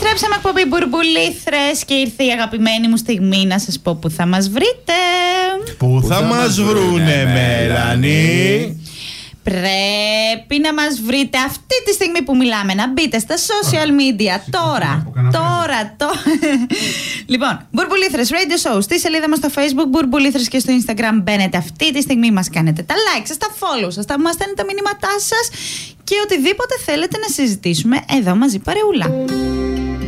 Επιστρέψαμε εκπομπή Μπουρμπουλήθρες και ήρθε η αγαπημένη μου στιγμή να σας πω που θα μας βρείτε. Πού θα μας βρούνε, Μελανή? Πρέπει να μας βρείτε αυτή τη στιγμή που μιλάμε. Να μπείτε στα social media τώρα. Λοιπόν, Μπουρμπουλήθρες Radio Show. Στη σελίδα μας στο Facebook, Μπουρμπουλήθρες, και στο Instagram μπαίνετε αυτή τη στιγμή. Μας κάνετε τα like σας, τα follow σας, μας στέλνετε τα μηνύματά σας και οτιδήποτε θέλετε να συζητήσουμε εδώ μαζί παρεούλα.